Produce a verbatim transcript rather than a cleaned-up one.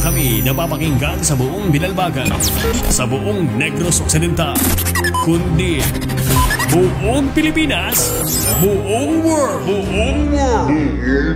kami napapakinggan sa buong Binalbagan, sa buong Negros Occidental, kundi buong Pilipinas, buong world, buong world.